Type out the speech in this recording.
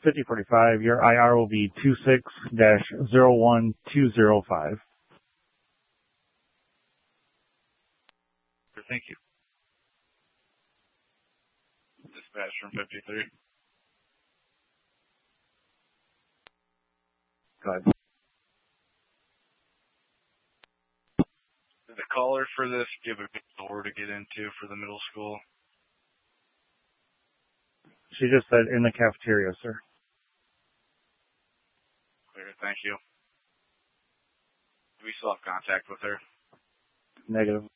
5045. Your IR will be 26-01205. Thank you. Dispatch from 53. Go ahead. Did the caller for this give a door to get into for the middle school? She just said in the cafeteria, sir. Clear, thank you. Do we still have contact with her? Negative.